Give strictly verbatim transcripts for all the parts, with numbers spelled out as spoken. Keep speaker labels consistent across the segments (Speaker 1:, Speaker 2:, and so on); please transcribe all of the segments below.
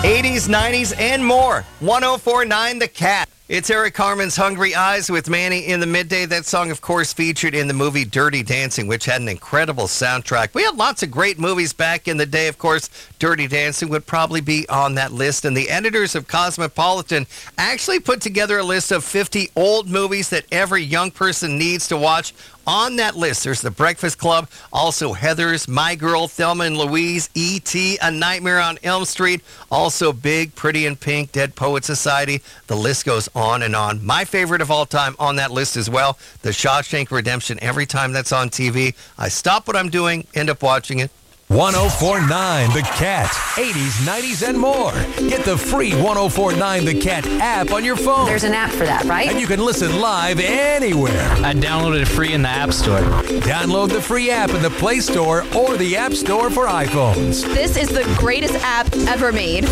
Speaker 1: eighties, nineties, and more. one oh four point nine The Cat. It's Eric Carmen's Hungry Eyes with Manny in the Midday. That song, of course, featured in the movie Dirty Dancing, which had an incredible soundtrack. We had lots of great movies back in the day. Of course, Dirty Dancing would probably be on that list. And the editors of Cosmopolitan actually put together a list of fifty old movies that every young person needs to watch. On that list, there's The Breakfast Club, also Heathers, My Girl, Thelma and Louise, E T, A Nightmare on Elm Street, also Big, Pretty in Pink, Dead Poet Society. The list goes on and on. My favorite of all time on that list as well, The Shawshank Redemption. Every time that's on T V, I stop what I'm doing, end up watching it.
Speaker 2: one oh four point nine The Cat. eighties, nineties, and more. Get the free one oh four point nine The Cat app on your phone.
Speaker 3: There's an app for that, right?
Speaker 2: And you can listen live anywhere.
Speaker 4: I downloaded it free in the App Store.
Speaker 2: Download the free app in the Play Store or the App Store for iPhones.
Speaker 3: This is the greatest app ever made.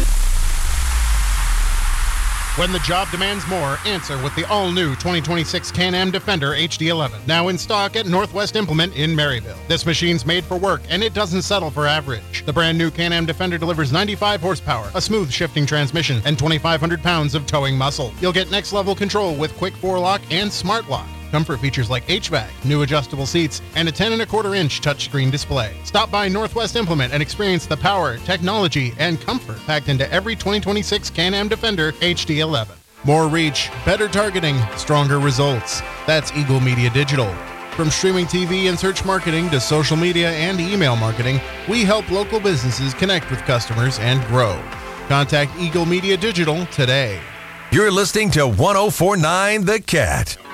Speaker 5: When the job demands more, answer with the all-new twenty twenty-six Can-Am Defender H D eleven. Now in stock at Northwest Implement in Maryville. This machine's made for work, and it doesn't settle for average. The brand new Can-Am Defender delivers ninety-five horsepower, a smooth shifting transmission, and twenty-five hundred pounds of towing muscle. You'll get next-level control with quick four-lock and smart lock. Comfort features like H V A C, new adjustable seats, and a ten and a quarter inch touchscreen display. Stop by Northwest Implement and experience the power, technology, and comfort packed into every twenty twenty-six Can-Am Defender H D eleven. More reach, better targeting, stronger results. That's Eagle Media Digital. From streaming T V and search marketing to social media and email marketing, we help local businesses connect with customers and grow. Contact Eagle Media Digital today.
Speaker 2: You're listening to one oh four point nine The Cat.